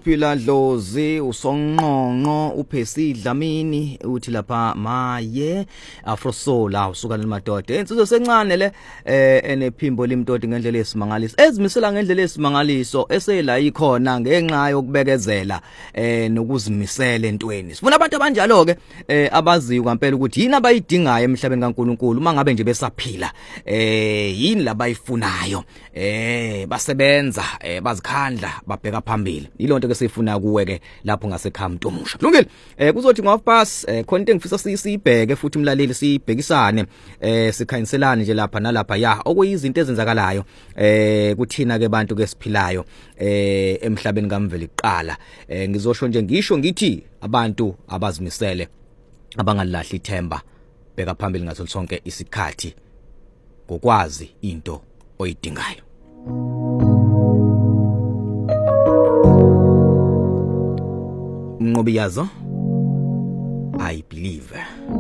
uphila Dlozi usonqonqo uPhesi Dlamini uthi lapha maye Afro Soul usuka lemadoda insizwe sencane le enephimbo limtoti ngendlela esimangaliso ezimisela ngendlela esimangaliso esela ikhona ngenxa yokubekezela nokuzimisela entweni sifuna abantu abanjalo ke abaziyo kampela ukuthi yini abayidingayo emhlabeni kaNkuluNkulu uma ngabe nje besaphila yini labayifunayo basebenza bazikhandla babheka phambili ilonto ke sifuna kuwe ke lapho ngasekhaya umusha kulungile kuzothi ngo-half khona into engifisa siyibheke futhi umlaleli sibhekisane sikhanyiselane nje lapha nalapha ya okuyizinto ezenzakalayo kuthina ke bantu ke siphilayo emhlabeni kaMveli kuqala ngizosho nje ngisho ngithi abantu abazimisele abangalahli ithemba bheka phambili ngaso sonke isikhathi ngokwazi into oyidingayo. Mnqobiyazo I believe